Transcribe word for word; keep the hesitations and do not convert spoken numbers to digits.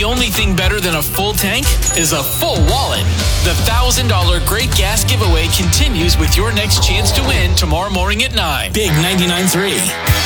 the only thing better than a full tank is a full wallet. The one thousand dollars Great Gas Giveaway continues with your next chance to win tomorrow morning at nine. Big ninety-nine point three.